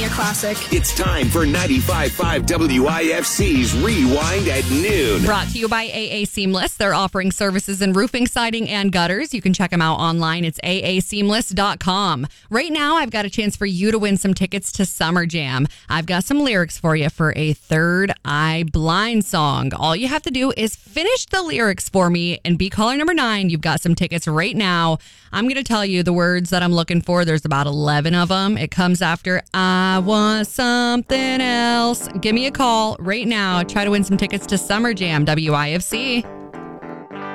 a classic. It's time for 95.5 WIFC's Rewind at Noon. Brought to you by AA Seamless. They're offering services in roofing, siding, and gutters. You can check them out online. It's aaseamless.com. Right now, I've got a chance for you to win some tickets to Summer Jam. I've got some lyrics for you for a Third Eye Blind song. All you have to do is finish the lyrics for me and be caller number 9. You've got some tickets right now. I'm going to tell you the words that I'm looking for. There's about 11 of them. It comes after I want something else. Give me a call right now. Try to win some tickets to Summer Jam, WIFC.